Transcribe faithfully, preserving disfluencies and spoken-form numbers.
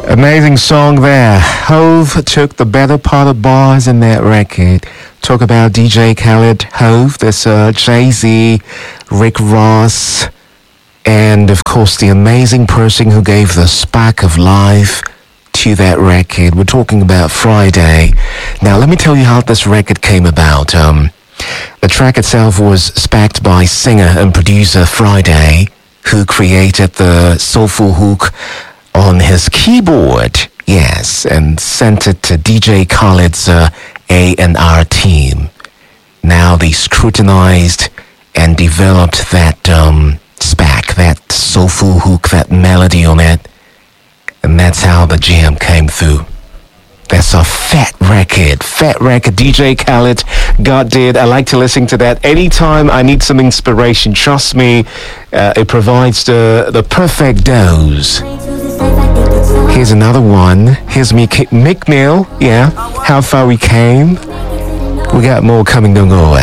Amazing song there. Hove took the better part of bars in that record. Talk about D J Khaled, Hove, there's uh, Jay-Z, Rick Ross, and of course the amazing person who gave the spark of life to that record. We're talking about Friday. Now let me tell you how this record came about. Um, the track itself was sparked by singer and producer Friday, who created the soulful hook on his keyboard, yes, and sent it to D J Khaled's uh, A and R team. Now they scrutinized and developed that um, spec, that soulful hook, that melody on it, and that's how the jam came through. That's a fat record, fat record. D J Khaled, God did. I like to listen to that anytime I need some inspiration. Trust me, uh, it provides the, the perfect dose. Here's another one. Here's Meek Mill, yeah, How Far We Came. We got more coming, don't go away.